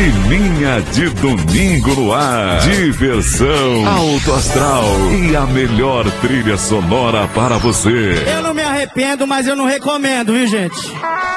Liminha de domingo no ar. Diversão, alto astral e a melhor trilha sonora para você. Eu não me arrependo, mas eu não recomendo, viu, gente?